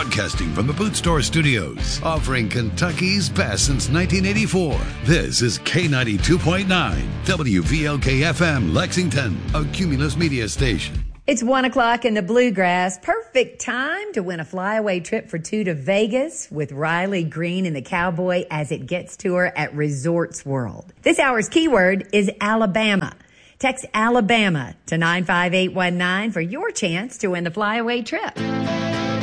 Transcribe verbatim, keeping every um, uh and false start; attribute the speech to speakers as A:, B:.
A: Broadcasting from the Boot Store Studios, offering Kentucky's best since nineteen eighty-four. This is K ninety-two point nine, W V L K F M, Lexington, a Cumulus Media station.
B: It's one o'clock in the Bluegrass. Perfect time to win a flyaway trip for two to Vegas with Riley Green and the Cowboy as it gets tour at Resorts World. This hour's keyword is Alabama. Text Alabama to nine five eight one nine for your chance to win the flyaway trip.